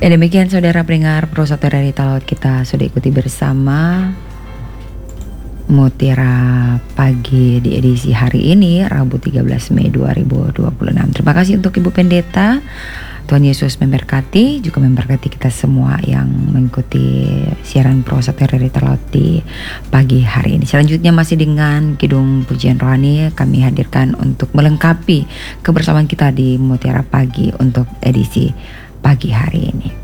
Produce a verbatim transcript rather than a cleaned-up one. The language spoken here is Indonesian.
Dan demikian saudara pendengar Prosote Realita Laut, kita sudah ikuti bersama Mutiara Pagi di edisi hari ini Rabu tiga belas Mei dua ribu dua puluh enam. Terima kasih untuk Ibu Pendeta. Tuhan Yesus memberkati, juga memberkati kita semua yang mengikuti siaran Prosote Realita Laut di pagi hari ini. Selanjutnya masih dengan Kidung Pujian Rohani kami hadirkan untuk melengkapi kebersamaan kita di Mutiara Pagi untuk edisi pagi hari ini.